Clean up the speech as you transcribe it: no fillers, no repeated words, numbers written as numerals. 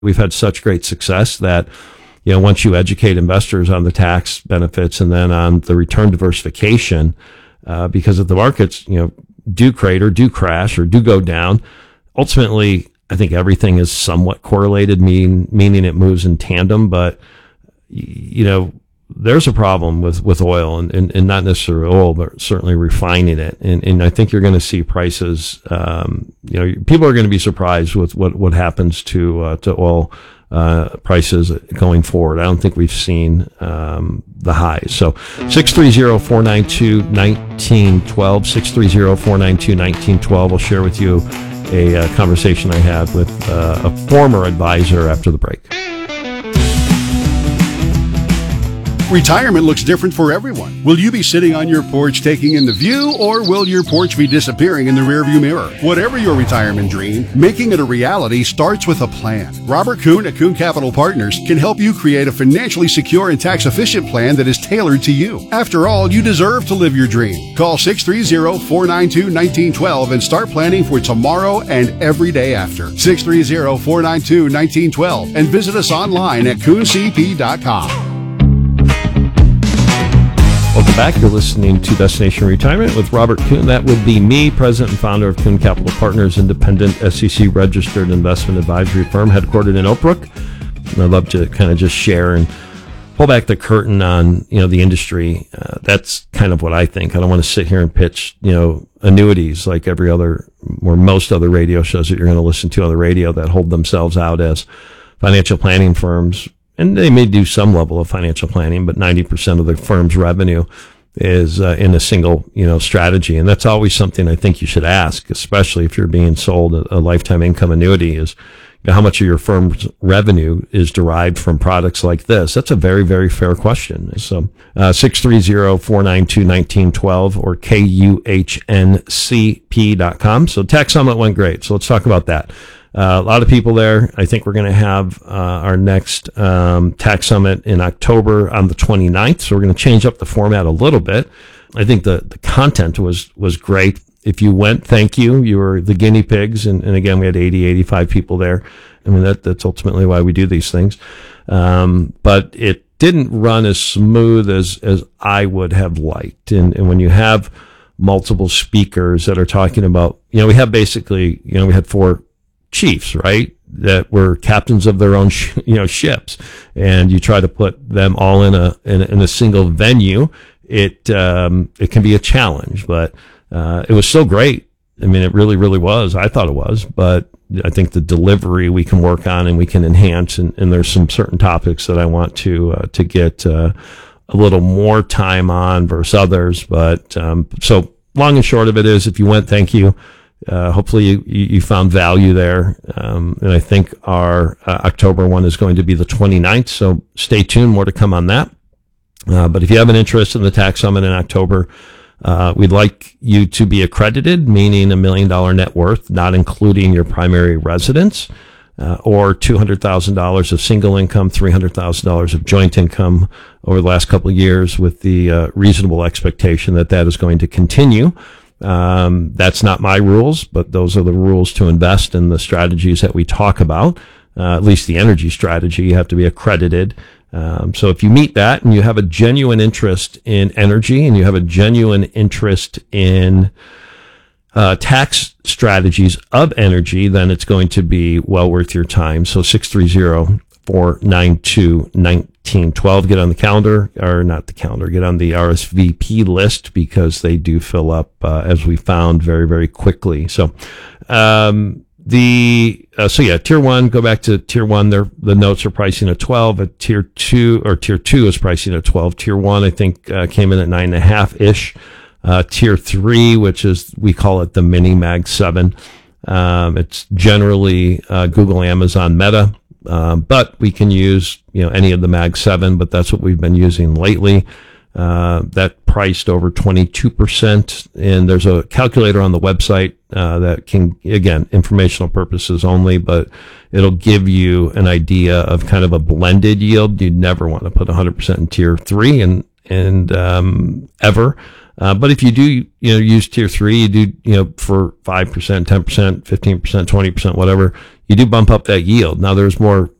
We've had such great success that, once you educate investors on the tax benefits and then on the return diversification, because if the markets, do crater, do crash, or do go down, ultimately, I think everything is somewhat correlated, meaning it moves in tandem. But, there's a problem with oil and not necessarily oil, but certainly refining it. And I think you're going to see prices, people are going to be surprised with what happens to oil prices going forward. I don't think we've seen the highs. So 630-492-1912, 630-492-1912. I'll share with you a conversation I had with a former advisor after the break. Retirement looks different for everyone. Will you be sitting on your porch taking in the view, or will your porch be disappearing in the rearview mirror? Whatever your retirement dream, making it a reality starts with a plan. Robert Kuhn at Kuhn Capital Partners can help you create a financially secure and tax-efficient plan that is tailored to you. After all, you deserve to live your dream. Call 630-492-1912 and start planning for tomorrow and every day after. 630-492-1912 and visit us online at KuhnCP.com. Welcome back. You're listening to Destination Retirement with Robert Kuhn. That would be me, president and founder of Kuhn Capital Partners, independent SEC-registered investment advisory firm headquartered in Oak Brook. And I'd love to kind of just share and pull back the curtain on, the industry. That's kind of what I think. I don't want to sit here and pitch, annuities like every other or most other radio shows that you're going to listen to on the radio that hold themselves out as financial planning firms. And they may do some level of financial planning, but 90% of the firm's revenue is in a single, strategy. And that's always something I think you should ask, especially if you're being sold a lifetime income annuity, is how much of your firm's revenue is derived from products like this? That's a very, very fair question. So 630-492-1912 or KUHNCP.com. So Tax Summit went great. So let's talk about that. A lot of people there. I think we're going to have our next Tax Summit in October on the 29th. So we're going to change up the format a little bit. I think the content was great. If you went, thank you. You were the guinea pigs. And again, we had 85 people there. I mean, that's ultimately why we do these things. But it didn't run as smooth as I would have liked. And when you have multiple speakers that are talking about, we have basically, we had 4 chiefs, right, that were captains of their own ships, and you try to put them all in a single venue. It can be a challenge, but it was so great. I mean, it really, really was. I thought it was, but I think the delivery we can work on and we can enhance, and there's some certain topics that I want to get a little more time on versus others. But so long and short of it is, if you went, thank you. Hopefully you found value there. And I think our October one is going to be the 29th. So stay tuned. More to come on that. But if you have an interest in the Tax Summit in October, we'd like you to be accredited, meaning $1 million net worth, not including your primary residence, or $200,000 of single income, $300,000 of joint income over the last couple of years, with the reasonable expectation that is going to continue. That's not my rules, but those are the rules to invest in the strategies that we talk about. At least the energy strategy, you have to be accredited. So if you meet that and you have a genuine interest in energy and you have a genuine interest in tax strategies of energy, then it's going to be well worth your time. So 630-492-1912. Get on the calendar, or not the calendar, get on the RSVP list, because they do fill up, as we found, very, very quickly. So, tier 1, go back to tier 1. The notes are pricing at 12. At tier 2 is pricing at 12. Tier 1, I think, came in at 9.5-ish. Tier 3, which is, we call it the Mini Mag 7. It's generally, Google, Amazon, Meta. But we can use, any of the Mag 7, but that's what we've been using lately. That priced over 22%. And there's a calculator on the website, that can, again, informational purposes only, but it'll give you an idea of kind of a blended yield. You'd never want to put 100% in tier 3 and ever. But if you do, use tier 3, you do, for 5%, 10%, 15%, 20%, whatever, you do bump up that yield. Now there's more